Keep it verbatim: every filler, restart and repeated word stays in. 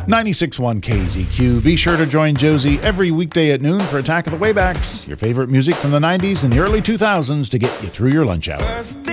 ninety-six point one K Z Q. Be sure to join Josie every weekday at noon for Attack of the Waybacks, your favorite music from the nineties and the early two thousands to get you through your lunch hour.